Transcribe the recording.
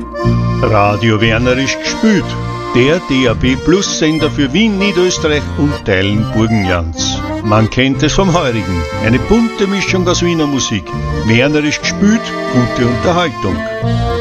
Radio Wernerisch gespült. Der DAB Plus Sender für Wien, Niederösterreich und Teilen Burgenlands. Man kennt es vom Heurigen. Eine bunte Mischung aus Wiener Musik. Wernerisch gespült, gute Unterhaltung.